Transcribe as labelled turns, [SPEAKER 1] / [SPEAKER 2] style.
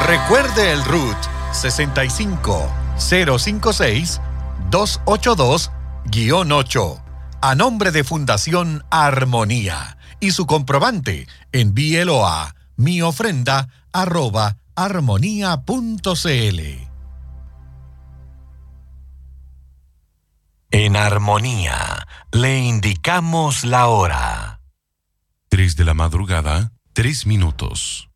[SPEAKER 1] Recuerde el RUT 65-056-282-8 a nombre de Fundación Armonía y su comprobante envíelo a miofrenda@armonía.cl. En Armonía le indicamos la hora.
[SPEAKER 2] 3 de la madrugada, 3 minutos.